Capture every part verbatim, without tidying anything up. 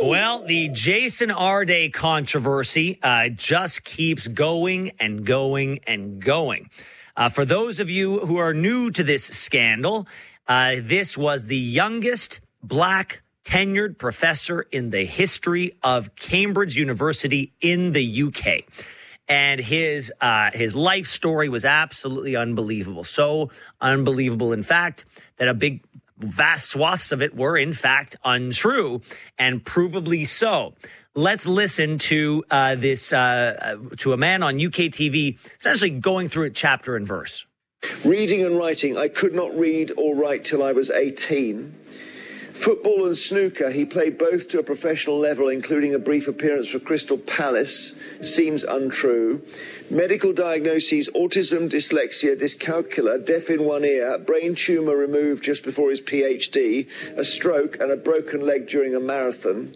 Well, the Jason Arde controversy uh, just keeps going and going and going. Uh, for those of you who are new to this scandal, uh, this was the youngest black tenured professor in the history of Cambridge University in the U K. And his uh, his life story was absolutely unbelievable. So unbelievable, in fact, that a big, vast swaths of it were, in fact, untrue, and provably so. Let's listen to uh, this uh, to a man on U K T V, essentially going through it chapter and verse. Reading and writing, I could not read or write till I was eighteen. Football and snooker, he played both to a professional level, including a brief appearance for Crystal Palace. Seems untrue. Medical diagnoses, autism, dyslexia, dyscalculia, deaf in one ear, brain tumour removed just before his PhD, a stroke and a broken leg during a marathon.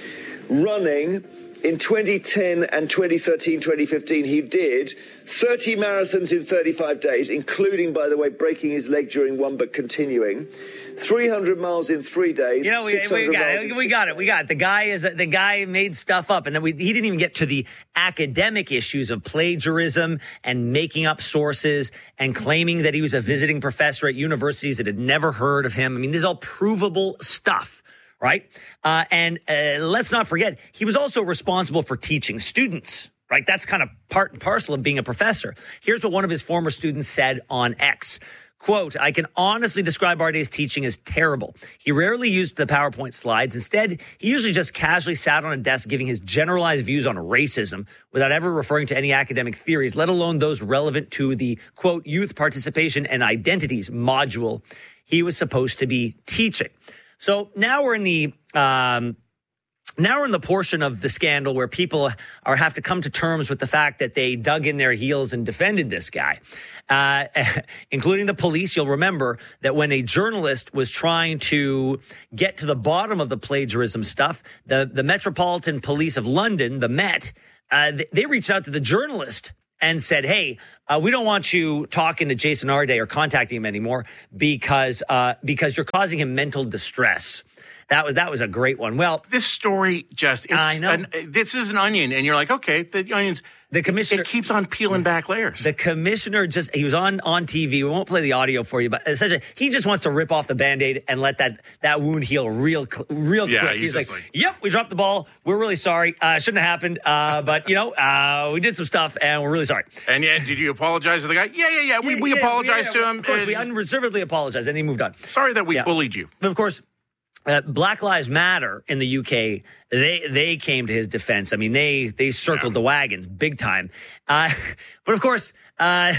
Running, in twenty ten and twenty thirteen, twenty fifteen, he did thirty marathons in thirty-five days, including, by the way, breaking his leg during one but continuing. three hundred miles in three days. You know, we, we got it. We got it. We got it. The guy is the guy made stuff up, and then we, he didn't even get to the academic issues of plagiarism and making up sources and claiming that he was a visiting professor at universities that had never heard of him. I mean, this is all provable stuff, right? Uh, and uh, let's not forget, he was also responsible for teaching students. Right, that's kind of part and parcel of being a professor. Here's what one of his former students said on X. Quote, I can honestly describe Arde's teaching as terrible. He rarely used the PowerPoint slides. Instead, he usually just casually sat on a desk giving his generalized views on racism without ever referring to any academic theories, let alone those relevant to the, quote, youth participation and identities module he was supposed to be teaching. So now we're in the... Um, Now we're in the portion of the scandal where people are have to come to terms with the fact that they dug in their heels and defended this guy, uh, including the police. You'll remember that when a journalist was trying to get to the bottom of the plagiarism stuff, the, the Metropolitan Police of London, the Met, uh, they, they reached out to the journalist and said, hey, uh, we don't want you talking to Jason Arde or contacting him anymore because uh, because you're causing him mental distress. That was that was a great one. Well, this story just, it's I know. An, this is an onion, and you're like, okay, the onions, the commissioner, it keeps on peeling back layers. The commissioner just, he was on, on T V. We won't play the audio for you, but essentially, he just wants to rip off the Band-Aid and let that, that wound heal real, real yeah, quick. He's, he's like, like, yep, we dropped the ball. We're really sorry. Uh, shouldn't have happened. Uh, but, you know, uh, we did some stuff, and we're really sorry. And yeah, did you apologize to the guy? Yeah, yeah, yeah. We, yeah, we yeah, apologized yeah, to him. Of course, and we unreservedly apologized, and he moved on. Sorry that we yeah. bullied you. But, of course, Uh, Black Lives Matter in the U K, they they came to his defense. I mean, they they circled yeah. the wagons big time. Uh, but of course, uh,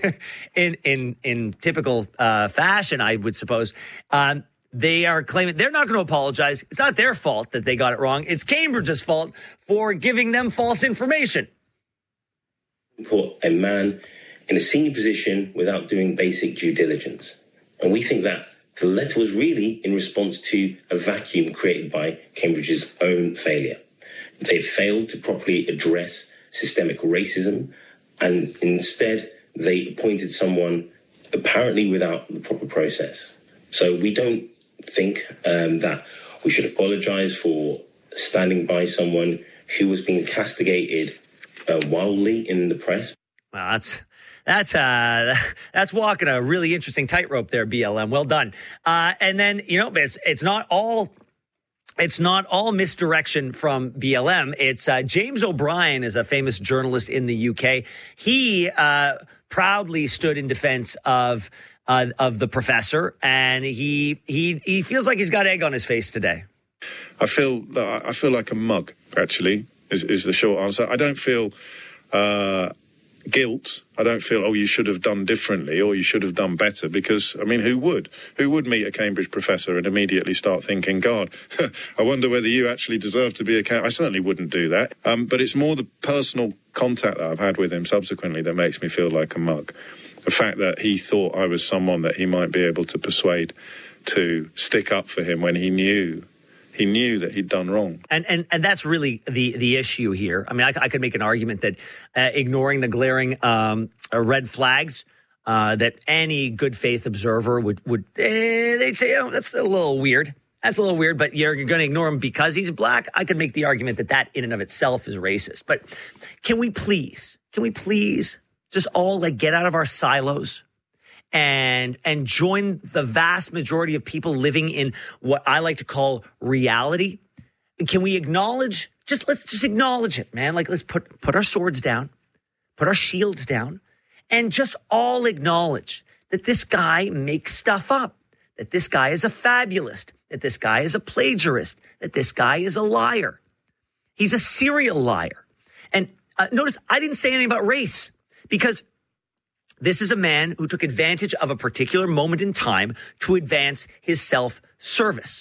in in in typical uh, fashion, I would suppose, um, they are claiming they're not going to apologize. It's not their fault that they got it wrong. It's Cambridge's fault for giving them false information. Put a man in a senior position without doing basic due diligence, and we think that the letter was really in response to a vacuum created by Cambridge's own failure. They failed to properly address systemic racism, and instead they appointed someone apparently without the proper process. So we don't think um, that we should apologise for standing by someone who was being castigated uh, wildly in the press. Well, that's... That's uh, that's walking a really interesting tightrope there, B L M. Well done. Uh, and then, you know, it's it's not all it's not all misdirection from B L M. It's uh, James O'Brien is a famous journalist in the U K. He uh, proudly stood in defense of uh, of the professor, and he he he feels like he's got egg on his face today. I feel I feel like a mug. Actually, is is the short answer. I don't feel. Uh, Guilt. I don't feel, oh, you should have done differently or you should have done better, because, I mean, who would? Who would meet a Cambridge professor and immediately start thinking, God, I wonder whether you actually deserve to be a Cam-. I certainly wouldn't do that. Um, but it's more the personal contact that I've had with him subsequently that makes me feel like a mug. The fact that he thought I was someone that he might be able to persuade to stick up for him when he knew He knew that he'd done wrong. And and, and that's really the, the issue here. I mean, I, I could make an argument that uh, ignoring the glaring um, uh, red flags uh, that any good faith observer would, would eh, they'd say, oh, that's a little weird. That's a little weird, but you're, you're going to ignore him because he's black. I could make the argument that that in and of itself is racist. But can we please, can we please just all like get out of our silos and and join the vast majority of people living in what I like to call reality? Can we acknowledge, just let's just acknowledge it, man. Like let's put put our swords down, put our shields down, and just all acknowledge that this guy makes stuff up, that this guy is a fabulist, that this guy is a plagiarist, that this guy is a liar. He's a serial liar. And uh, notice I didn't say anything about race because this is a man who took advantage of a particular moment in time to advance his self-service.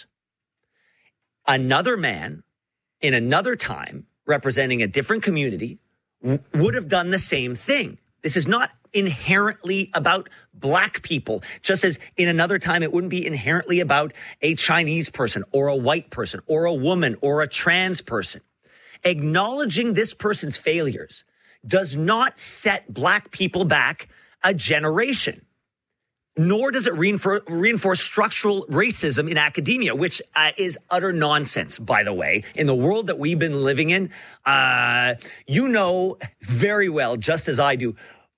Another man in another time representing a different community w- would have done the same thing. This is not inherently about black people, just as in another time it wouldn't be inherently about a Chinese person or a white person or a woman or a trans person. Acknowledging this person's failures does not set black people back a generation, nor does it reinforce, reinforce structural racism in academia, which uh, is utter nonsense, by the way. In the world that we've been living in, uh, you know very well, just as I do,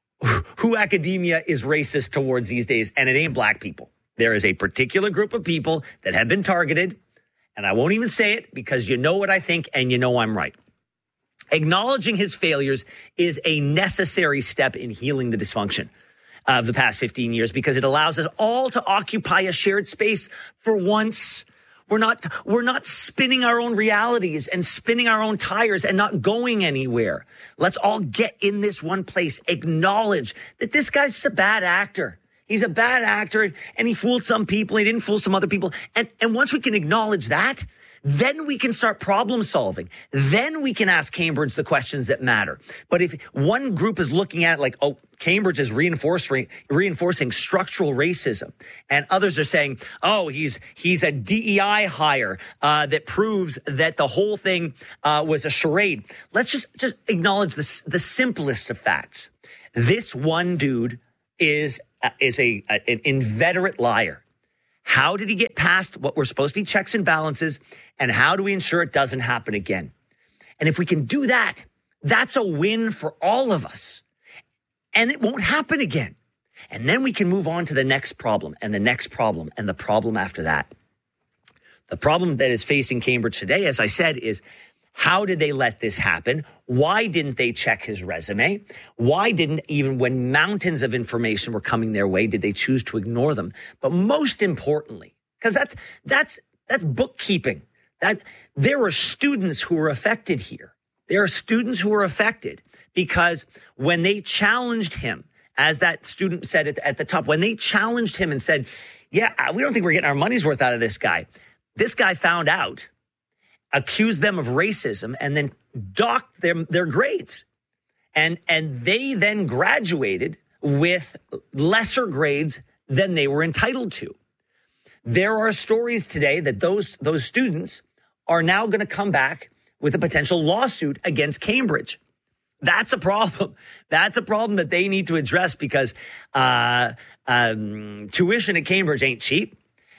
who academia is racist towards these days, and it ain't black people. There is a particular group of people that have been targeted, and I won't even say it because you know what I think and you know I'm right. Acknowledging his failures is a necessary step in healing the dysfunction of the past fifteen years because it allows us all to occupy a shared space for once. We're not, we're not spinning our own realities and spinning our own tires and not going anywhere. Let's all get in this one place. Acknowledge that this guy's just a bad actor. He's a bad actor and he fooled some people. He didn't fool some other people. And, and once we can acknowledge that, then we can start problem solving. Then we can ask Cambridge the questions that matter. But if one group is looking at it like, oh, Cambridge is reinforcing reinforcing structural racism, and others are saying, oh, he's he's a D E I hire uh, that proves that the whole thing uh, was a charade. Let's just just acknowledge the the simplest of facts. This one dude is uh, is a, a an inveterate liar. How did he get past what were supposed to be checks and balances? And how do we ensure it doesn't happen again? And if we can do that, that's a win for all of us. And it won't happen again. And then we can move on to the next problem and the next problem and the problem after that. The problem that is facing Cambridge today, as I said, is how did they let this happen? Why didn't they check his resume? Why didn't, even when mountains of information were coming their way, did they choose to ignore them? But most importantly, because that's that's that's bookkeeping. That there are students who were affected here. There are students who were affected because when they challenged him, as that student said at, at the top, when they challenged him and said, yeah, we don't think we're getting our money's worth out of this guy. This guy found out, accused them of racism, and then docked their, their grades. And, and they then graduated with lesser grades than they were entitled to. There are stories today that those, those students are now going to come back with a potential lawsuit against Cambridge. That's a problem. That's a problem that they need to address because uh, um, tuition at Cambridge ain't cheap.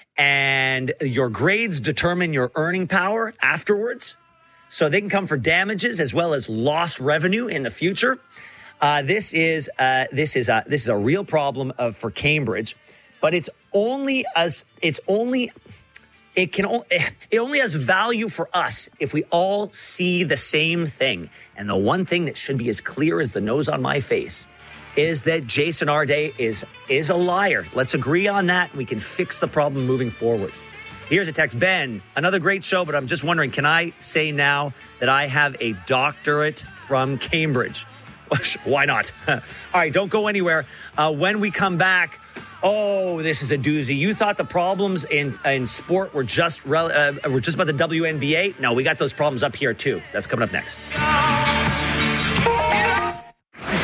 And your grades determine your earning power afterwards. So they can come for damages as well as lost revenue in the future. Uh, this is uh, this is a, this is a real problem of, for Cambridge, but it's only as it's only it can it only has value for us if we all see the same thing. And the one thing that should be as clear as the nose on my face is that Jason Arday is is a liar. Let's agree on that. We can fix the problem moving forward. Here's a text. Ben, another great show, but I'm just wondering, can I say now that I have a doctorate from Cambridge? Why not? All right, don't go anywhere. Uh, when we come back, oh, this is a doozy. You thought the problems in in sport were just rel- uh, were just about the W N B A? No, we got those problems up here too. That's coming up next.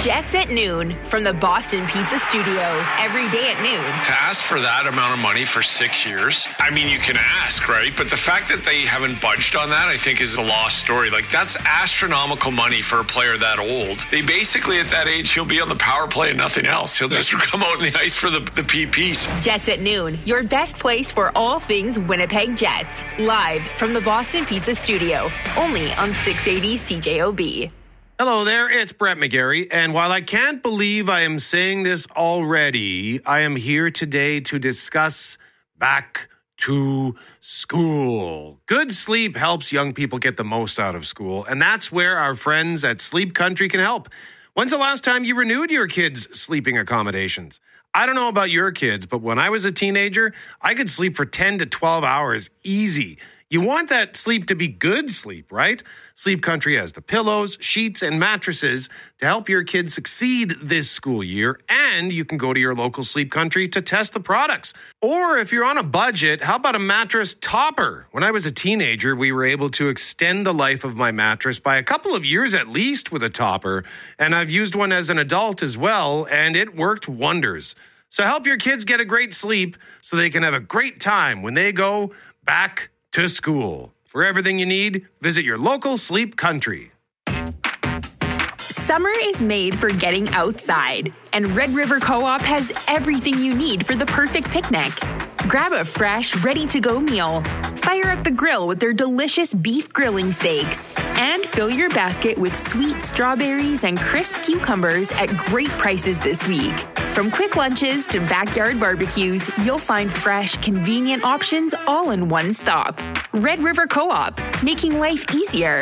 Jets at noon from the Boston Pizza Studio. Every day at noon. To ask for that amount of money for six years, I mean, you can ask, right? But the fact that they haven't budged on that, I think, is a lost story. Like, that's astronomical money for a player that old. They basically, at that age, he'll be on the power play and nothing else. He'll just come out on the ice for the, the P Ps. Jets at noon, your best place for all things Winnipeg Jets. Live from the Boston Pizza Studio. Only on six eighty C J O B. Hello there, it's Brett McGarry, and while I can't believe I am saying this already, I am here today to discuss back to school. Good sleep helps young people get the most out of school, and that's where our friends at Sleep Country can help. When's the last time you renewed your kids' sleeping accommodations? I don't know about your kids, but when I was a teenager, I could sleep for ten to twelve hours easy. You want that sleep to be good sleep, right? Sleep Country has the pillows, sheets, and mattresses to help your kids succeed this school year, and you can go to your local Sleep Country to test the products. Or if you're on a budget, how about a mattress topper? When I was a teenager, we were able to extend the life of my mattress by a couple of years at least with a topper, and I've used one as an adult as well, and it worked wonders. So help your kids get a great sleep so they can have a great time when they go back to school. For everything you need, visit your local Sleep Country. Summer is made for getting outside, and Red River Co-op has everything you need for the perfect picnic. Grab a fresh, ready-to-go meal, fire up the grill with their delicious beef grilling steaks, and fill your basket with sweet strawberries and crisp cucumbers at great prices this week. From quick lunches to backyard barbecues, you'll find fresh, convenient options all in one stop. Red River Co-op, making life easier.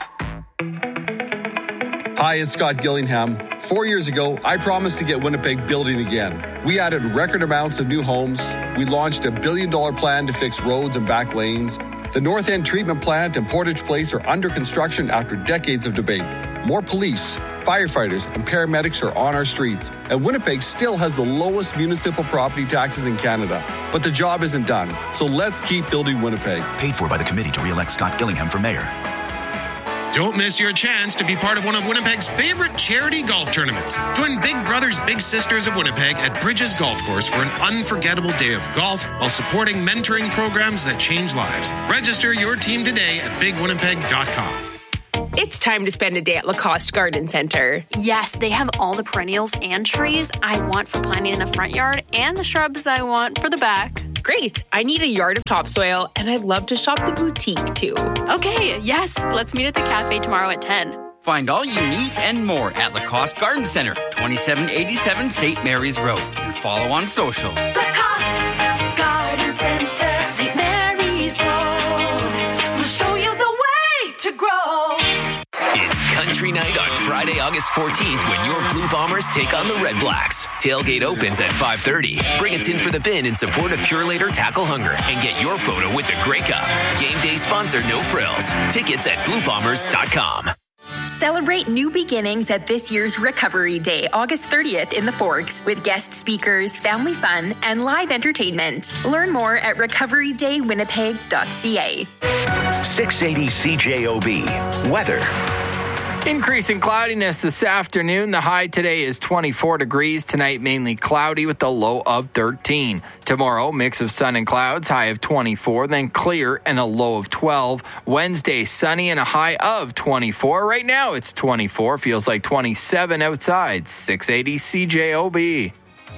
Hi, it's Scott Gillingham. Four years ago, I promised to get Winnipeg building again. We added record amounts of new homes. We launched a billion dollar plan to fix roads and back lanes. The North End Treatment Plant and Portage Place are under construction after decades of debate. More police, firefighters, and paramedics are on our streets. And Winnipeg still has the lowest municipal property taxes in Canada. But the job isn't done. So let's keep building Winnipeg. Paid for by the committee to re-elect Scott Gillingham for mayor. Don't miss your chance to be part of one of Winnipeg's favorite charity golf tournaments. Join Big Brothers Big Sisters of Winnipeg at Bridges Golf Course for an unforgettable day of golf while supporting mentoring programs that change lives. Register your team today at big winnipeg dot com. It's time to spend a day at Lacoste Garden Center. Yes, they have all the perennials and trees I want for planting in the front yard and the shrubs I want for the back. Great. I need a yard of topsoil, and I'd love to shop the boutique, too. Okay, yes. Let's meet at the cafe tomorrow at ten. Find all you need and more at Lacoste Garden Center, twenty-seven eighty-seven Saint Mary's Road. And follow on social. Lacoste Garden Center, Saint Mary's Road. We'll show you the way to grow. It's Country Night on Friday, August fourteenth when your Blue Bombers take on the Red Blacks. Tailgate opens at five thirty. Bring a tin for the bin in support of Purelator Tackle Hunger and get your photo with the Grey Cup. Game day sponsor No Frills. Tickets at blue bombers dot com. Celebrate new beginnings at this year's Recovery Day, August thirtieth in the Forks, with guest speakers, family fun, and live entertainment. Learn more at recovery day winnipeg dot c a. six eighty C J O B. Weather. Increasing cloudiness this afternoon. The high today is twenty-four degrees. Tonight, mainly cloudy with a low of thirteen. Tomorrow, mix of sun and clouds, high of twenty-four, then clear and a low of twelve. Wednesday, sunny and a high of twenty-four. Right now, it's twenty-four. Feels like twenty-seven outside. six eighty C J O B.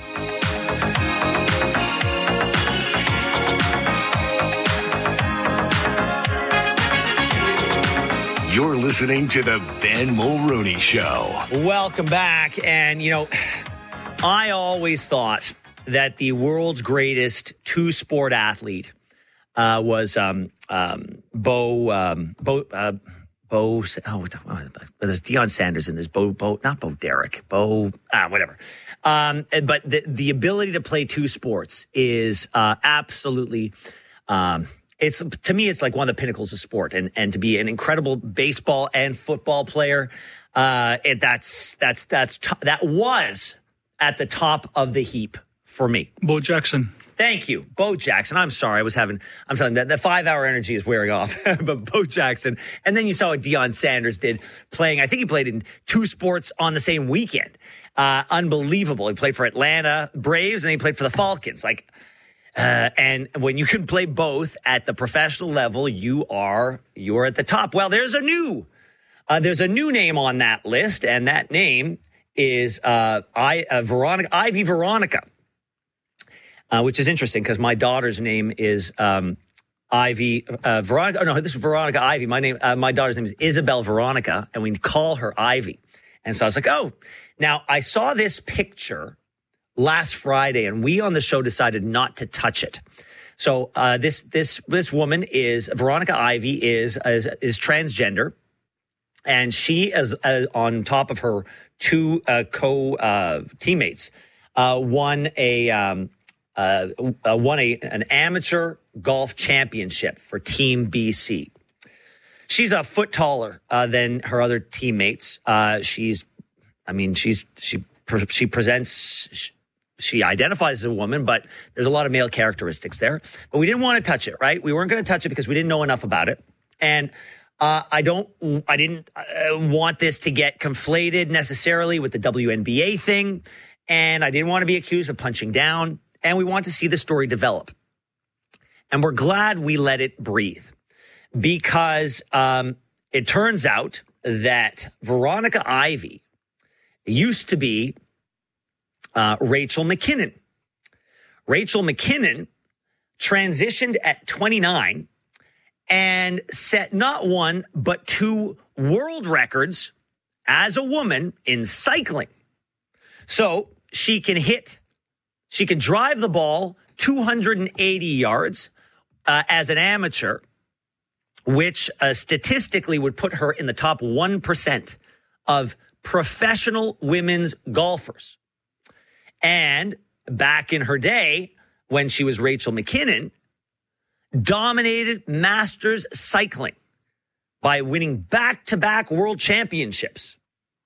You're listening to the Ben Mulrooney Show. Welcome back. And, you know, I always thought that the world's greatest two-sport athlete uh, was um, um, Bo, um, Bo, uh, Bo, oh, there's Deion Sanders and there's Bo, Bo, not Bo Derek, Bo, ah, whatever. Um, but the, the ability to play two sports is uh, absolutely, um, It's to me, it's like one of the pinnacles of sport, and, and to be an incredible baseball and football player, uh, it, that's that's that's that was at the top of the heap for me. Bo Jackson. Thank you, Bo Jackson. I'm sorry, I was having. I'm telling you, that the five-hour energy is wearing off. But Bo Jackson, and then you saw what Deion Sanders did playing. I think he played in two sports on the same weekend. Uh, unbelievable. He played for Atlanta Braves and he played for the Falcons. Like, uh, and when you can play both at the professional level, you are you are at the top. Well, there's a new uh, there's a new name on that list, and that name is uh, I uh, Veronica Ivy Veronica. Uh, which is interesting because my daughter's name is um, Ivy uh, Veronica. Oh, no, this is Veronica Ivy. My name, uh, my daughter's name is Isabel Veronica, and we call her Ivy. And so I was like, oh. Now, I saw this picture last Friday, and we on the show decided not to touch it. So uh, this this this woman is Veronica Ivy is is, is transgender, and she is uh, on top of her two uh, co uh, teammates uh, won a. Um, Uh, uh, won a, an amateur golf championship for Team B C. She's a foot taller uh, than her other teammates. Uh, she's, I mean, she's she she presents, she, she identifies as a woman, but there's a lot of male characteristics there. But we didn't want to touch it, right? We weren't going to touch it because we didn't know enough about it, and uh, I don't, I didn't uh, want this to get conflated necessarily with the W N B A thing, and I didn't want to be accused of punching down. And we want to see the story develop. And we're glad we let it breathe because um, it turns out that Veronica Ivy used to be uh, Rachel McKinnon. Rachel McKinnon transitioned at twenty-nine and set not one, but two world records as a woman in cycling. So she can hit She can drive the ball two hundred eighty yards uh, as an amateur, which uh, statistically would put her in the top one percent of professional women's golfers. And back in her day, when she was Rachel McKinnon, dominated Masters cycling by winning back-to-back world championships.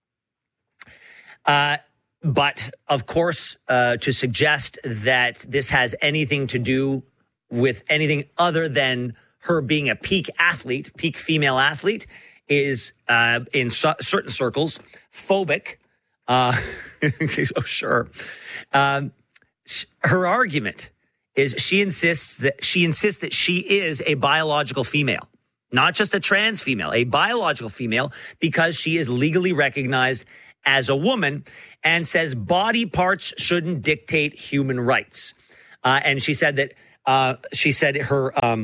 Uh But, of course, uh, to suggest that this has anything to do with anything other than her being a peak athlete, peak female athlete, is uh, in so- certain circles phobic. Uh, oh, sure. Um, her argument is she insists that she insists that she is a biological female, not just a trans female, a biological female, because she is legally recognized as a woman, and says body parts shouldn't dictate human rights. Uh, and she said that uh, she said her um,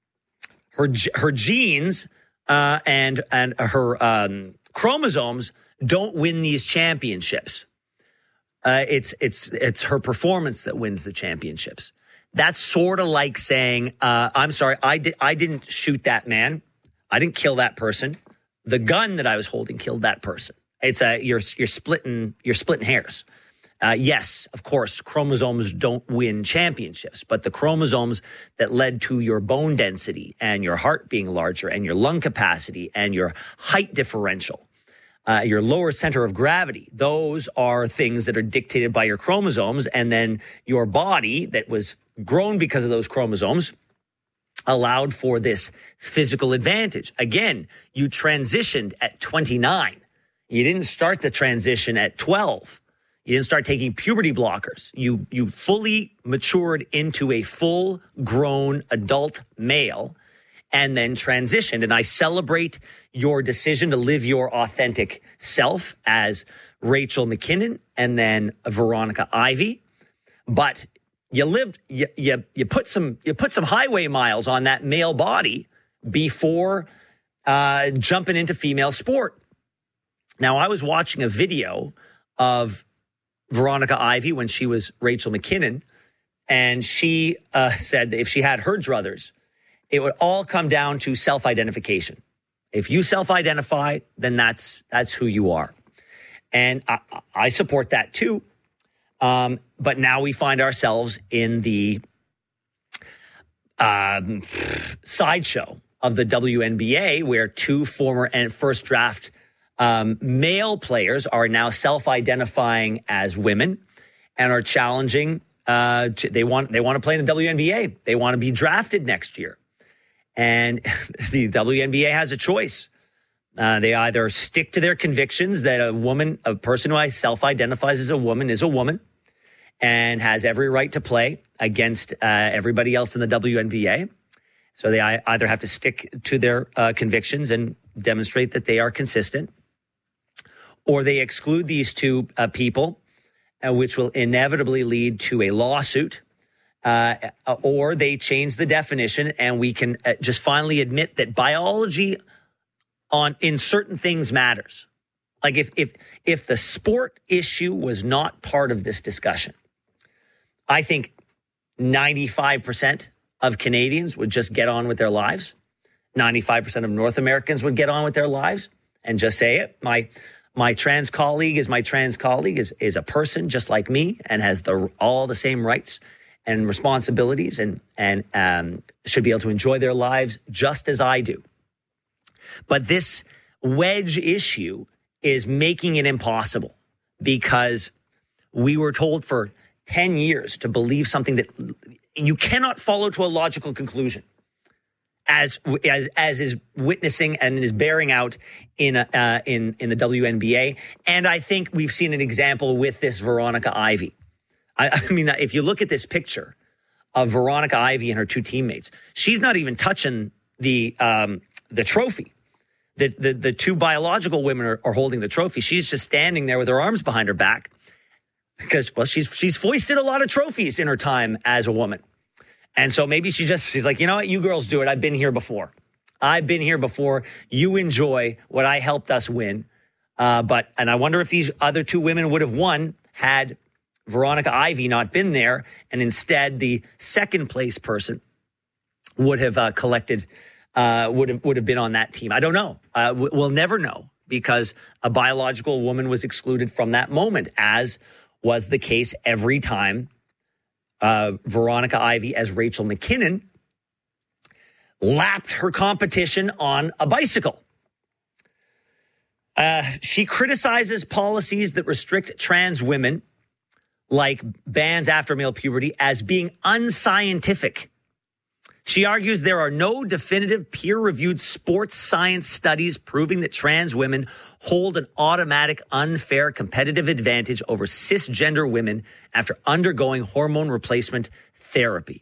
her her genes uh, and and her um, chromosomes don't win these championships. Uh, it's it's it's her performance that wins the championships. That's sort of like saying, uh, "I'm sorry, I did I didn't shoot that man, I didn't kill that person. The gun that I was holding killed that person." It's a you're you're splitting you're splitting hairs. Uh, yes, of course, chromosomes don't win championships, but the chromosomes that led to your bone density and your heart being larger and your lung capacity and your height differential, uh, your lower center of gravity, those are things that are dictated by your chromosomes, and then your body that was grown because of those chromosomes allowed for this physical advantage. Again, you transitioned at twenty-nine. You didn't start the transition at twelve. You didn't start taking puberty blockers. You you fully matured into a full-grown adult male and then transitioned. And I celebrate your decision to live your authentic self as Rachel McKinnon and then Veronica Ivy. But you lived, you you, you put some you put some highway miles on that male body before uh, jumping into female sport. Now, I was watching a video of Veronica Ivy when she was Rachel McKinnon, and she uh, said that if she had her druthers, it would all come down to self-identification. If you self-identify, then that's that's who you are. And I, I support that too. Um, but now we find ourselves in the um, sideshow of the W N B A, where two former and first draft um, male players are now self-identifying as women and are challenging Uh, to, they want they want to play in the W N B A. They want to be drafted next year. And the W N B A has a choice. Uh, they either stick to their convictions that a woman, a person who self-identifies as a woman is a woman and has every right to play against uh, everybody else in the W N B A. So they either have to stick to their uh, convictions and demonstrate that they are consistent, or they exclude these two uh, people, uh, which will inevitably lead to a lawsuit. Uh, or they change the definition and we can uh, just finally admit that biology on in certain things matters. Like if if if the sport issue was not part of this discussion, I think ninety-five percent of Canadians would just get on with their lives. ninety-five percent of North Americans would get on with their lives and just say it. My my trans colleague is my trans colleague, is is a person just like me and has the all the same rights and responsibilities and and um, should be able to enjoy their lives just as I do. But this wedge issue is making it impossible because we were told for ten years to believe something that you cannot follow to a logical conclusion, as as as is witnessing and is bearing out in a, uh, in in the W N B A. And I think we've seen an example with this Veronica Ivy. I, I mean, if you look at this picture of Veronica Ivy and her two teammates, she's not even touching the um, the trophy. The, the the two biological women are, are holding the trophy. She's just standing there with her arms behind her back because, well, she's she's foisted a lot of trophies in her time as a woman. And so maybe she just, she's like, you know what, you girls do it. I've been here before. I've been here before. You enjoy what I helped us win. Uh, but, and I wonder if these other two women would have won had Veronica Ivy not been there, and instead the second place person would have uh, collected, uh, would have would have been on that team. I don't know. Uh, we'll never know because a biological woman was excluded from that moment, as was the case every time uh, Veronica Ivy as Rachel McKinnon lapped her competition on a bicycle. Uh, she criticizes policies that restrict trans women, like bans after male puberty, as being unscientific. She argues there are no definitive peer-reviewed sports science studies proving that trans women hold an automatic unfair competitive advantage over cisgender women after undergoing hormone replacement therapy.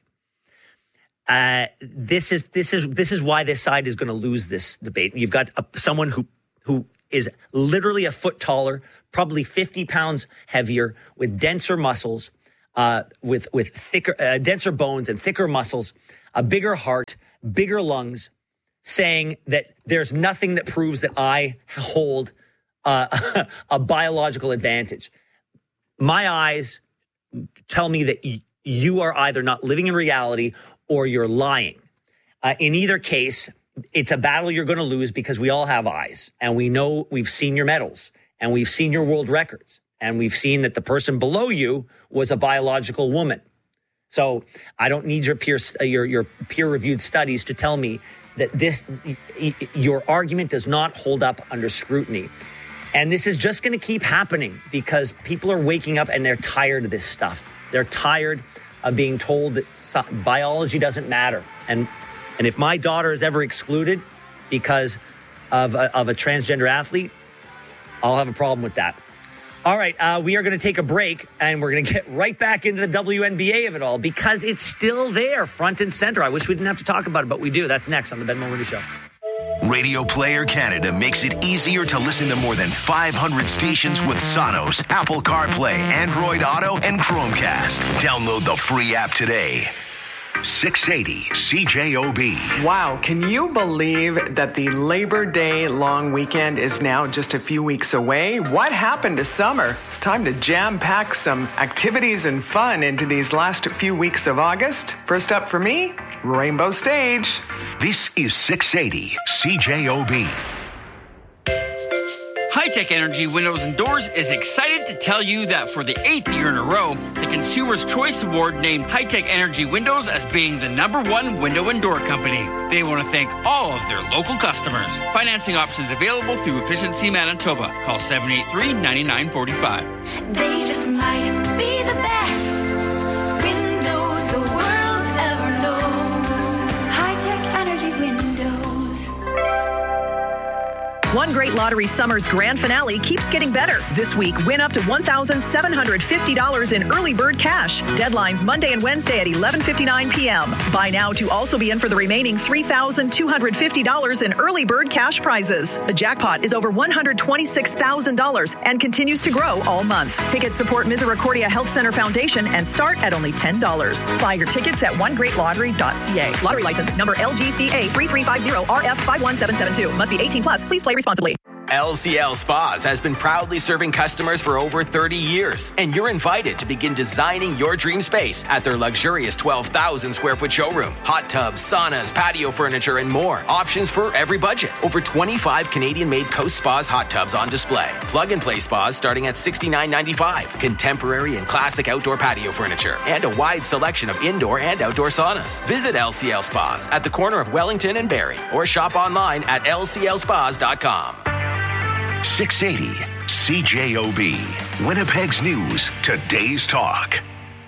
Uh, this is this is this is why this side is going to lose this debate. You've got a, someone who who is literally a foot taller, probably fifty pounds heavier, with denser muscles, uh, with with thicker, uh, denser bones and thicker muscles, a bigger heart, bigger lungs, saying that there's nothing that proves that I hold uh, a biological advantage. My eyes tell me that y- you are either not living in reality or you're lying. Uh, in either case, it's a battle you're going to lose because we all have eyes and we know we've seen your medals and we've seen your world records and we've seen that the person below you was a biological woman. So I don't need your peer, your, your peer-reviewed studies to tell me that this, your argument does not hold up under scrutiny. And this is just going to keep happening because people are waking up and they're tired of this stuff. They're tired of being told that biology doesn't matter. And and if my daughter is ever excluded because of a, of a transgender athlete, I'll have a problem with that. All right, uh, we are going to take a break, and we're going to get right back into the W N B A of it all because it's still there, front and center. I wish we didn't have to talk about it, but we do. That's next on the Ben Mulroney Show. Radio Player Canada makes it easier to listen to more than five hundred stations with Sonos, Apple CarPlay, Android Auto, and Chromecast. Download the free app today. six eighty C J O B. Wow, can you believe that the Labor Day long weekend is now just a few weeks away? What happened to summer? It's time to jam-pack some activities and fun into these last few weeks of August. First up for me, Rainbow Stage. This is six eighty C J O B. High-Tech Energy Windows and Doors is excited to tell you that for the eighth year in a row, the Consumer's Choice Award named High-Tech Energy Windows as being the number one window and door company. They want to thank all of their local customers. Financing options available through Efficiency Manitoba. Call seven eight three, nine nine four five. They just might be the best. One Great Lottery Summer's grand finale keeps getting better. This week, win up to one thousand seven hundred fifty dollars in early bird cash. Deadlines Monday and Wednesday at eleven fifty-nine p.m. Buy now to also be in for the remaining three thousand two hundred fifty dollars in early bird cash prizes. The jackpot is over one hundred twenty-six thousand dollars and continues to grow all month. Tickets support Misericordia Health Center Foundation and start at only ten dollars. Buy your tickets at one great lottery dot c a. Lottery license number L G C A three three five zero R F five one seven seven two. Must be eighteen plus. Please play responsibly. L C L Spas has been proudly serving customers for over thirty years, and you're invited to begin designing your dream space at their luxurious twelve thousand square foot showroom. Hot tubs, saunas, patio furniture, and more. Options for every budget. Over twenty-five Canadian-made Coast Spas hot tubs on display. Plug-and-play spas starting at sixty-nine ninety-five. Contemporary and classic outdoor patio furniture, and a wide selection of indoor and outdoor saunas. Visit L C L Spas at the corner of Wellington and Barrie, or shop online at L C L spas dot com. six eighty C J O B. Winnipeg's News. Today's Talk.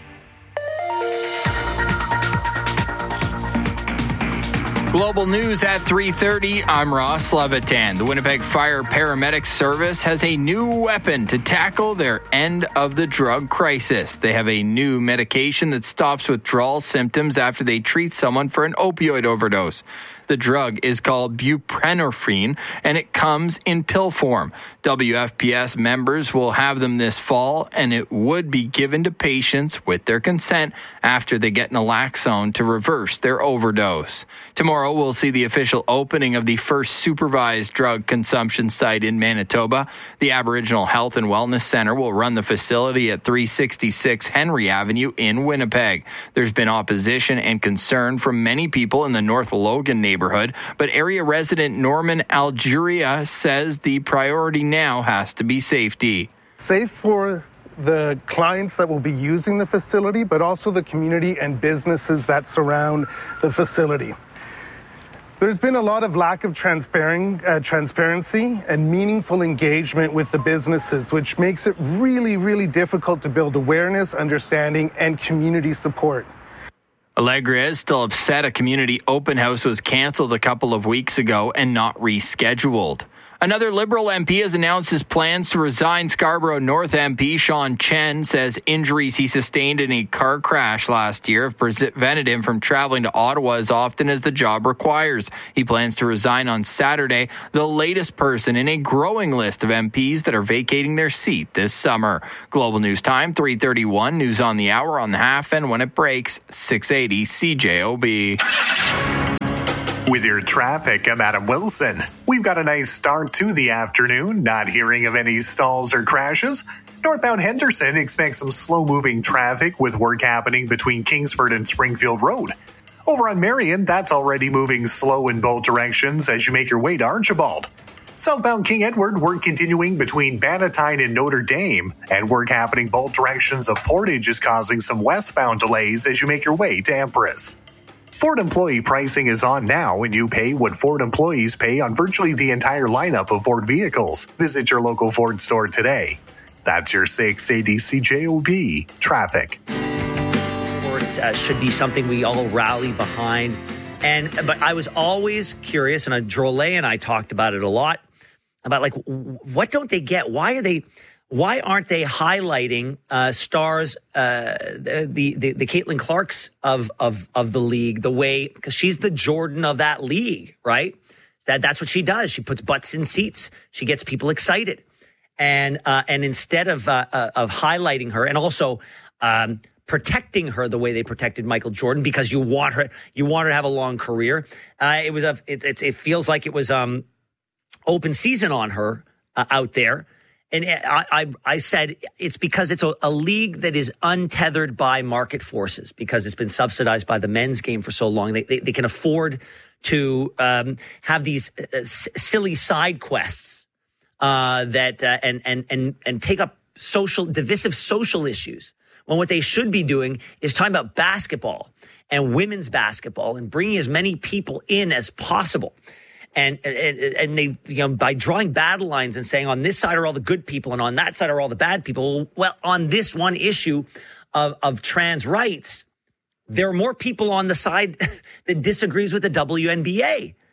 Global news at three thirty. I'm Ross Levitan. The Winnipeg Fire Paramedic Service has a new weapon to tackle their end of the drug crisis. They have a new medication that stops withdrawal symptoms after they treat someone for an opioid overdose. The drug is called buprenorphine, and it comes in pill form. W F P S members will have them this fall, and it would be given to patients with their consent after they get naloxone to reverse their overdose. Tomorrow, we'll see the official opening of the first supervised drug consumption site in Manitoba. The Aboriginal Health and Wellness Center will run the facility at three sixty-six Henry Avenue in Winnipeg. There's been opposition and concern from many people in the North Logan neighborhood. neighborhood, but area resident Norman Algeria says the priority now has to be safety. Safe for the clients that will be using the facility, but also the community and businesses that surround the facility. There's been a lot of lack of transparent, uh, transparency and meaningful engagement with the businesses, which makes it really, really difficult to build awareness, understanding, and community support. Allegra is still upset a community open house was canceled a couple of weeks ago and not rescheduled. Another Liberal M P has announced his plans to resign. Scarborough North M P Sean Chen says injuries he sustained in a car crash last year have prevented him from traveling to Ottawa as often as the job requires. He plans to resign on Saturday, the latest person in a growing list of M Ps that are vacating their seat this summer. Global News Time, three thirty-one, news on the hour, on the half, and when it breaks, six eighty C J O B. With your traffic, I'm Adam Wilson. We've got a nice start to the afternoon, not hearing of any stalls or crashes. Northbound Henderson expects some slow-moving traffic with work happening between Kingsford and Springfield Road. Over on Marion, that's already moving slow in both directions as you make your way to Archibald. Southbound King Edward, work continuing between Bannatyne and Notre Dame, and work happening both directions of Portage is causing some westbound delays as you make your way to Empress. Ford employee pricing is on now, and you pay what Ford employees pay on virtually the entire lineup of Ford vehicles. Visit your local Ford store today. That's your six eighty C J O B traffic. Ford uh, should be something we all rally behind. And but I was always curious, and uh, Drolet and I talked about it a lot, about like, what don't they get? Why are they... Why aren't they highlighting uh, stars, uh, the, the the Caitlin Clarks of of of the league, the way, because she's the Jordan of that league, right? That that's what she does. She puts butts in seats. She gets people excited, and uh, and instead of uh, uh, of highlighting her, and also um, protecting her the way they protected Michael Jordan, because you want her you want her to have a long career. Uh, it was a it, it it feels like it was um open season on her uh, out there. And I, I, I said it's because it's a, a league that is untethered by market forces, because it's been subsidized by the men's game for so long. They they, they can afford to um, have these uh, s- silly side quests uh, that uh, and and and and take up social divisive social issues, when what they should be doing is talking about basketball and women's basketball and bringing as many people in as possible. And, and and they, you know, by drawing battle lines and saying on this side are all the good people and on that side are all the bad people. Well, on this one issue of, of trans rights, there are more people on the side that disagrees with the W N B A.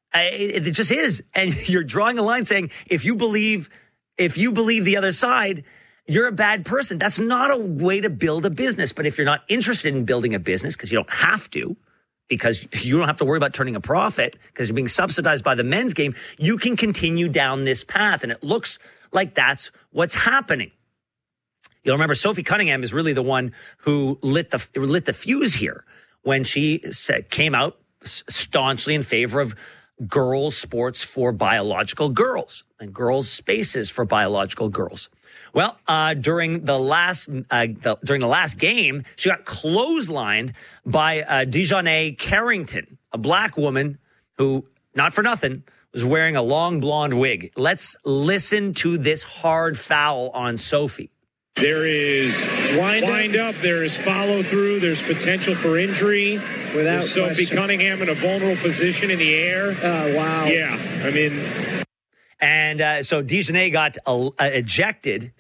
Uh, it, it just is. And you're drawing a line saying, if you believe, if you believe the other side, you're a bad person. That's not a way to build a business. But if you're not interested in building a business, because you don't have to, because you don't have to worry about turning a profit because you're being subsidized by the men's game, you can continue down this path. And it looks like that's what's happening. You'll remember Sophie Cunningham is really the one who lit the lit the fuse here when she said, came out staunchly in favor of girls' sports for biological girls and girls' spaces for biological girls. Well, uh, during the last uh, the, during the last game, she got clotheslined by uh, Dejanay Carrington, a black woman who, not for nothing, was wearing a long blonde wig. Let's listen to this hard foul on Sophie. There is wind, wind up, there is follow through, there's potential for injury. Without there's Sophie question. Cunningham in a vulnerable position in the air. Oh, wow. Yeah, I mean. And uh, so Dejanay got uh, ejected.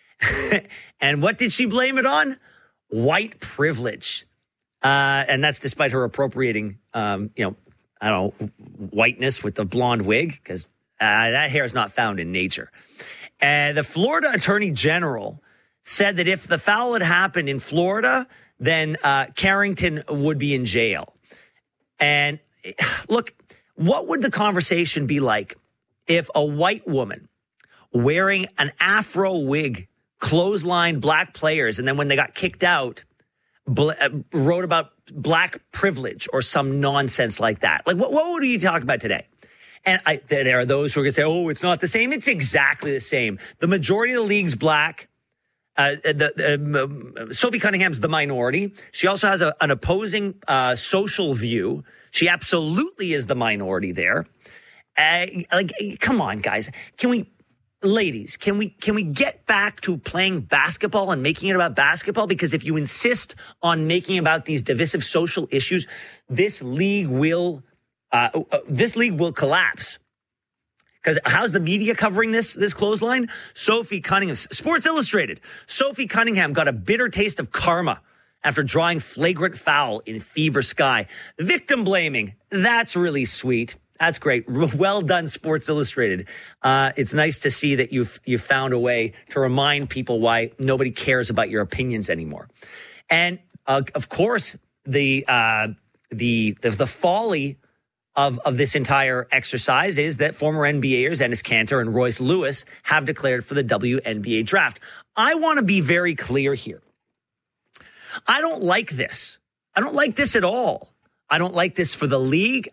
And what did she blame it on? White privilege. Uh, and that's despite her appropriating, um, you know, I don't know, whiteness with the blonde wig, because uh, that hair is not found in nature. And the Florida Attorney General said that if the foul had happened in Florida, then uh, Carrington would be in jail. And look, what would the conversation be like if a white woman wearing an afro wig clotheslined black players, and then when they got kicked out, bl- uh, wrote about black privilege or some nonsense like that? Like, what, what would you talk about today? And I, there are those who are going to say, oh, it's not the same. It's exactly the same. The majority of the league's black. Uh, the, the uh, Sophie Cunningham's the minority. She also has a, an opposing uh, social view. She absolutely is the minority there. Uh, like, come on, guys. Can we, ladies, can we can we get back to playing basketball and making it about basketball? Because if you insist on making about these divisive social issues, this league will uh, uh, this league will collapse. Because how's the media covering this this clothesline? Sophie Cunningham, Sports Illustrated. Sophie Cunningham got a bitter taste of karma after drawing flagrant foul in Fever Sky. Victim blaming. That's really sweet. That's great. Well done, Sports Illustrated. Uh, it's nice to see that you've you've found a way to remind people why nobody cares about your opinions anymore. And uh, of course, the uh, the the, the folly Of, of this entire exercise is that former N B A ers Enes Kanter and Royce Lewis have declared for the W N B A draft. I want to be very clear here. I don't like this. I don't like this at all. I don't like this for the league.